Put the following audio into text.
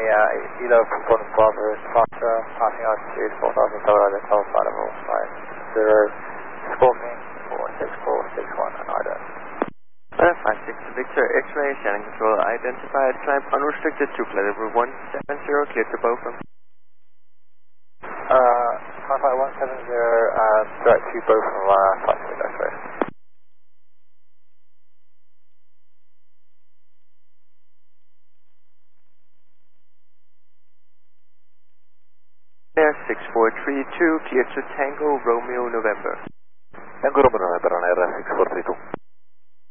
Elo from Golden Bravo is Foxtra, passing altitude 4,000 Delta, Delta flight level 50, Scorpion 46461 and IDA. 56 Victor, X-ray, Shannon control identified, climb unrestricted to flight level 170, cleared to Beaufort. Flight 170, direct to Beaufort, flight to X-ray. Air 6432, cleared to Tango Romeo November. Tango Romeo November on Air 6432.